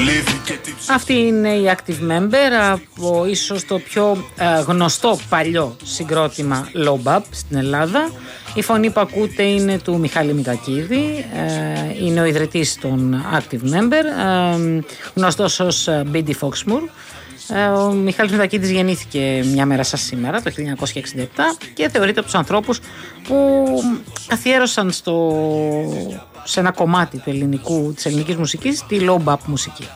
Αυτή είναι η Active Member από ίσως το πιο γνωστό παλιό συγκρότημα Low Bap στην Ελλάδα. Η φωνή που ακούτε είναι του Μιχάλη Μητακίδη, είναι ο ιδρυτής των Active Member, γνωστός ως B.D. Foxmoor. Ο Μιχάλης Μητακίδης γεννήθηκε μια μέρα σαν σήμερα, το 1967, και θεωρείται από τους ανθρώπους που καθιέρωσαν σε ένα κομμάτι της ελληνικής μουσικής τη Low Bap μουσική.